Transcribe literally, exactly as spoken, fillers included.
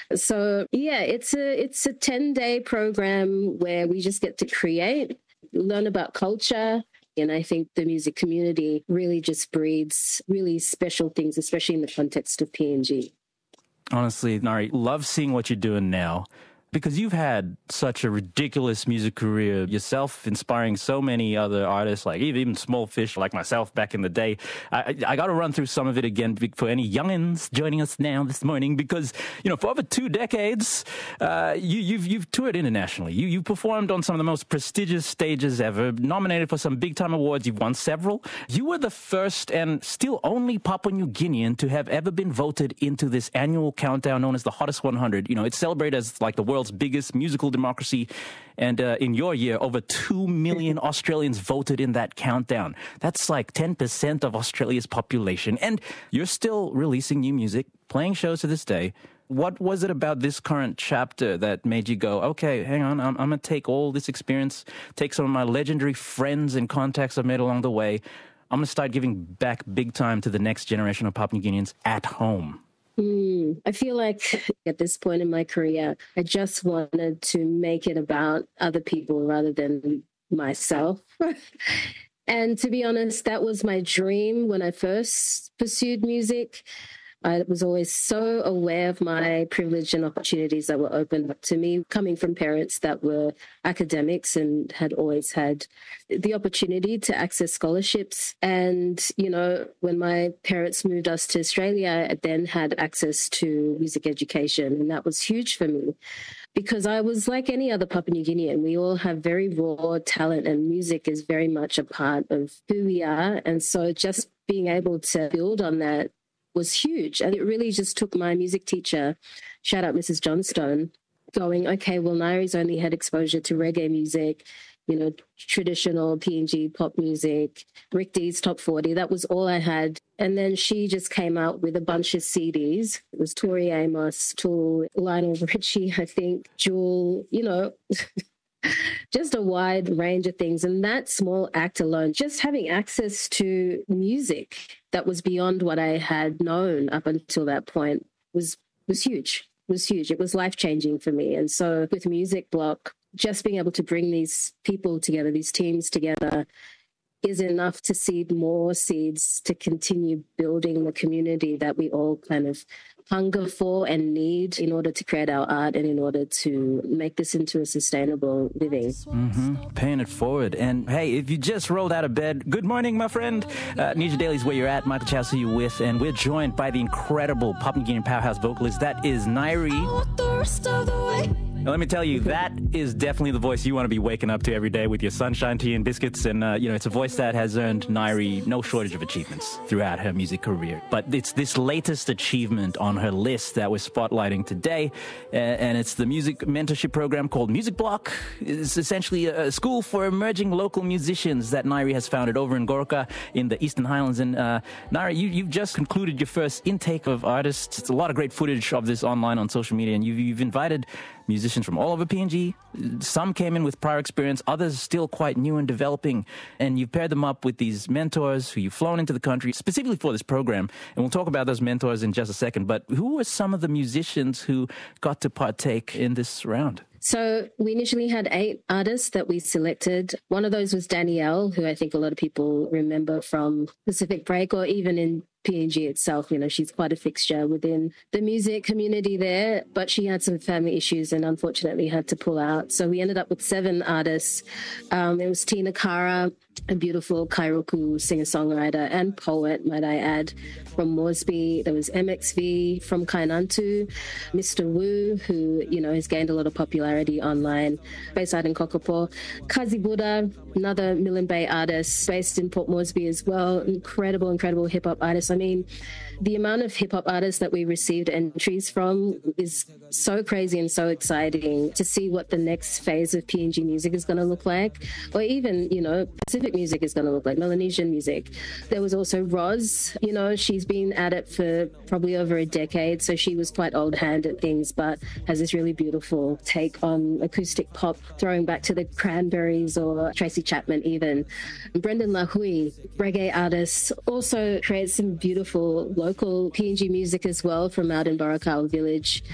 So yeah, it's a it's a ten day program where we just get to create, learn about culture. And I think the music community really just breeds really special things, especially in the context of P N G. Honestly, Nari, love seeing what you're doing now, because you've had such a ridiculous music career yourself, inspiring so many other artists, like even small fish like myself back in the day. I, I got to run through some of it again for any youngins joining us now this morning, because, you know, for over two decades, uh, you, you've you've toured internationally. You you performed on some of the most prestigious stages ever, nominated for some big time awards. You've won several. You were the first and still only Papua New Guinean to have ever been voted into this annual countdown known as the Hottest one hundred. You know, it's celebrated as like the world's biggest musical democracy, and uh, in your year, over two million Australians voted in that countdown. That's like ten percent of Australia's population, and you're still releasing new music, playing shows to this day. What was it about this current chapter that made you go, okay, hang on, I'm, I'm going to take all this experience, take some of my legendary friends and contacts I've made along the way, I'm going to start giving back big time to the next generation of Papua New Guineans at home? Mm, I feel like at this point in my career, I just wanted to make it about other people rather than myself. And to be honest, that was my dream when I first pursued music. I was always so aware of my privilege and opportunities that were opened up to me, coming from parents that were academics and had always had the opportunity to access scholarships. And, you know, when my parents moved us to Australia, I then had access to music education. And that was huge for me, because I was like any other Papua New Guinean. We all have very raw talent, and music is very much a part of who we are. And so just being able to build on that was huge. And it really just took my music teacher, shout out Missus Johnstone, going, okay, well, Nairi's only had exposure to reggae music, you know, traditional P N G pop music, Rick D's Top forty. That was all I had. And then she just came out with a bunch of C Ds. It was Tori Amos, Tool, Lionel Richie, I think, Jewel, you know, just a wide range of things. And that small act alone, just having access to music that was beyond what I had known up until that point was was huge, was huge. It was life-changing for me. And so with Music Block, just being able to bring these people together, these teams together, is enough to seed more seeds to continue building the community that we all kind of hunger for and need in order to create our art and in order to make this into a sustainable living. Mm-hmm. Paying it forward. And hey, if you just rolled out of bed, good morning, my friend. Uh, Nija Daily is where you're at. Michael Chow, who you with, and we're joined by the incredible Papua New Guinean powerhouse vocalist that is Nairi. Now, let me tell you, that is definitely the voice you want to be waking up to every day with your sunshine tea and biscuits. And, uh, you know, it's a voice that has earned Nairi no shortage of achievements throughout her music career. But it's this latest achievement on her list that we're spotlighting today. Uh, and it's the music mentorship program called Music Block. It's essentially a school for emerging local musicians that Nairi has founded over in Goroka in the Eastern Highlands. And, uh, Nairi, you, you've just concluded your first intake of artists. It's a lot of great footage of this online on social media. And you've, you've invited musicians from all over P N G. Some came in with prior experience, others still quite new and developing. And you've paired them up with these mentors who you've flown into the country specifically for this program. And we'll talk about those mentors in just a second. But who were some of the musicians who got to partake in this round? So we initially had eight artists that we selected. One of those was Danielle, who I think a lot of people remember from Pacific Break or even in P N G itself. You know, she's quite a fixture within the music community there, but she had some family issues and unfortunately had to pull out. So we ended up with seven artists. Um, there was Tina Kara, a beautiful Kairoku singer-songwriter and poet, might I add, from Moresby. There was M X V from Kainantu, Mister Wu, who, you know, has gained a lot of popularity online, based out in Kokopo. Kazi Buddha, another Millen Bay artist, based in Port Moresby as well. Incredible, incredible hip-hop artist. I mean, the amount of hip-hop artists that we received entries from is so crazy and so exciting to see what the next phase of P N G music is going to look like, or even, you know, Pacific music is going to look like, Melanesian music. There was also Roz, you know, she's been at it for probably over a decade, so she was quite old hand at things, but has this really beautiful take on acoustic pop, throwing back to the Cranberries or Tracy Chapman even. Brendan Lahui, reggae artist, also creates some beautiful local P N G music as well from out in Barakal village.